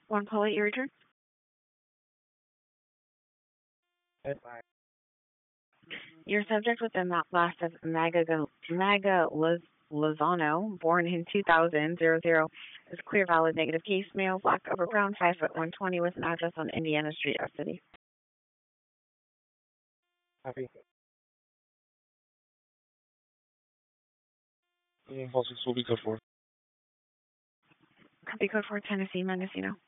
One call at your return. Your subject within that class is Maga Lozano, born in 2000, is clear valid negative case, male, black, over brown, 5'1", 120, with an address on Indiana Street, F City. Copy. Call 6 will be code 4. Copy code for Tennessee, Mendocino.